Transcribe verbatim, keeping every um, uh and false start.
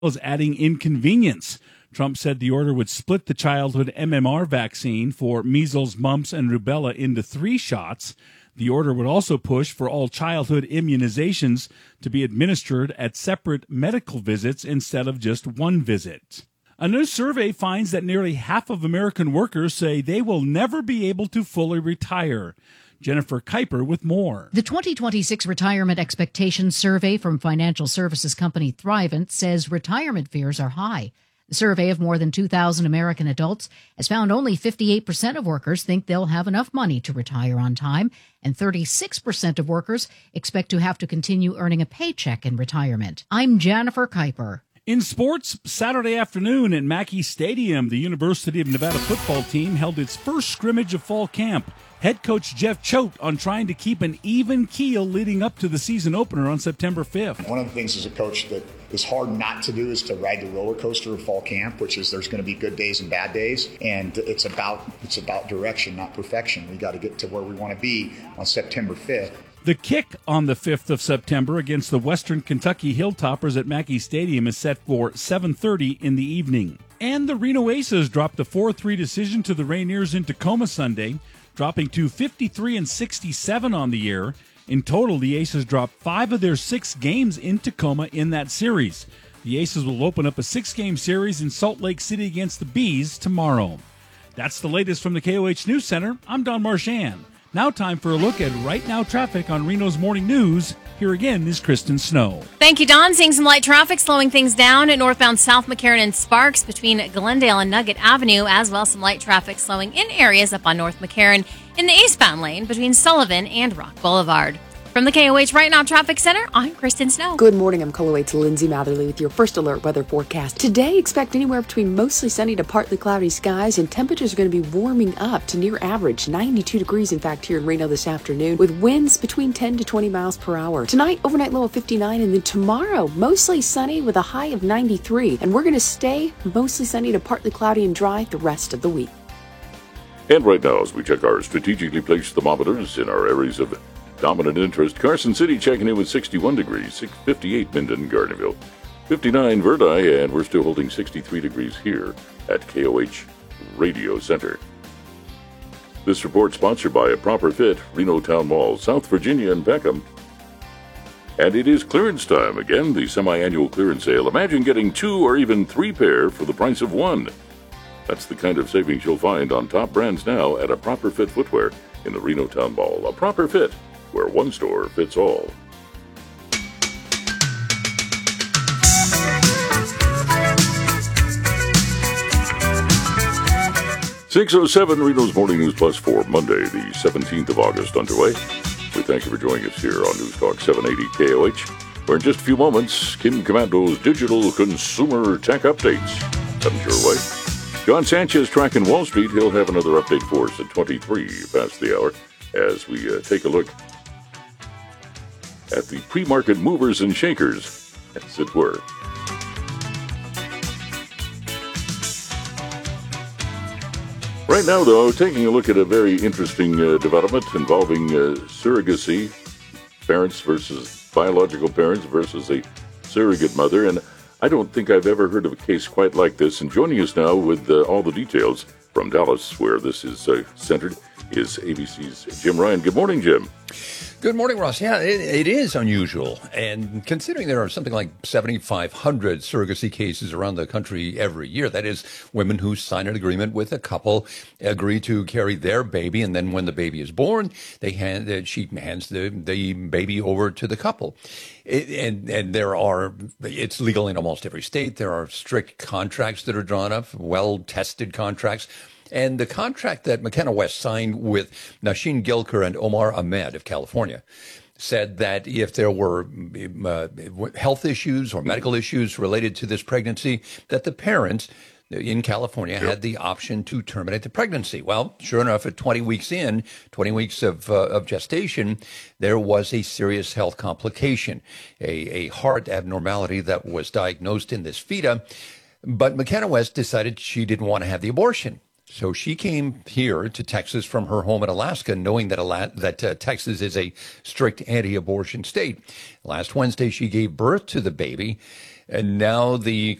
as adding inconvenience. Trump said the order would split the childhood M M R vaccine for measles, mumps, and rubella into three shots. The order would also push for all childhood immunizations to be administered at separate medical visits instead of just one visit. A new survey finds that nearly half of American workers say they will never be able to fully retire. Jennifer Kuiper with more. The twenty twenty-six Retirement Expectations Survey from financial services company Thrivent says retirement fears are high. The survey of more than two thousand American adults has found only fifty-eight percent of workers think they'll have enough money to retire on time, and thirty-six percent of workers expect to have to continue earning a paycheck in retirement. I'm Jennifer Kuiper. In sports, Saturday afternoon at Mackey Stadium, the University of Nevada football team held its first scrimmage of fall camp. Head coach Jeff Choate on trying to keep an even keel leading up to the season opener on September fifth. One of the things as a coach that is hard not to do is to ride the roller coaster of fall camp, which is there's going to be good days and bad days, and it's about it's about direction, not perfection. We got to get to where we want to be on September fifth. The kick on the fifth of September against the Western Kentucky Hilltoppers at Mackey Stadium is set for seven thirty in the evening. And the Reno Aces dropped a four three decision to the Rainiers in Tacoma Sunday, dropping to fifty-three and sixty-seven on the year. In total, the Aces dropped five of their six games in Tacoma in that series. The Aces will open up a six-game series in Salt Lake City against the Bees tomorrow. That's the latest from the K O H News Center. I'm Don Marchand. Now time for a look at Right Now traffic on Reno's Morning News. Here again is Kristen Snow. Thank you, Don. Seeing some light traffic slowing things down at northbound South McCarran and Sparks between Glendale and Nugget Avenue, as well as some light traffic slowing in areas up on North McCarran in the eastbound lane between Sullivan and Rock Boulevard. From the K O H Right Now Traffic Center, I'm Kristen Snow. Good morning. I'm K O H's Lindsay Matherly with your first alert weather forecast. Today, expect anywhere between mostly sunny to partly cloudy skies, and temperatures are going to be warming up to near average, ninety-two degrees in fact here in Reno this afternoon, with winds between ten to twenty miles per hour. Tonight, overnight low of fifty-nine, and then tomorrow, mostly sunny with a high of ninety-three, and we're going to stay mostly sunny to partly cloudy and dry the rest of the week. And right now, as we check our strategically placed thermometers in our areas of dominant interest, Carson City checking in with sixty-one degrees, six fifty-eight Minden, Gardnerville, fifty-nine Verdi, and we're still holding sixty-three degrees here at K O H Radio Center. This report sponsored by A Proper Fit, Reno Town Mall, South Virginia and Peckham. And it is clearance time again, the semi-annual clearance sale. Imagine getting two or even three pair for the price of one. That's the kind of savings you'll find on top brands now at A Proper Fit Footwear in the Reno Town Mall. A Proper Fit, where one store fits all. six oh seven Reno's Morning News Plus for Monday, the seventeenth of August underway. We thank you for joining us here on News Talk seven eighty K O H, where in just a few moments, Kim Commando's digital consumer tech updates comes your way. John Sanchez tracking Wall Street. He'll have another update for us at twenty-three past the hour as we uh, take a look at the pre-market movers and shakers, as it were. Right now, though, taking a look at a very interesting uh, development involving uh, surrogacy, parents versus biological parents versus a surrogate mother, and I don't think I've ever heard of a case quite like this. And joining us now with uh, all the details from Dallas, where this is uh, centered, is A B C's Jim Ryan. Good morning, Jim. Good morning, Ross. Yeah, it, it is unusual. And considering there are something like seventy-five hundred surrogacy cases around the country every year, that is, women who sign an agreement with a couple, agree to carry their baby, and then when the baby is born, they hand, uh, she hands the, the baby over to the couple. It, and, and there are, it's legal in almost every state. There are strict contracts that are drawn up, well-tested contracts. And the contract that McKenna West signed with Nasheen Gilker and Omar Ahmed of California said that if there were uh, health issues or medical issues related to this pregnancy, that the parents in California had the option to terminate the pregnancy. Well, sure enough, at twenty weeks in, twenty weeks of, uh, of gestation, there was a serious health complication, a, a heart abnormality that was diagnosed in this fetus. But McKenna West decided she didn't want to have the abortion. So she came here to Texas from her home in Alaska, knowing that Ala- that uh, Texas is a strict anti-abortion state. Last Wednesday, she gave birth to the baby. And now the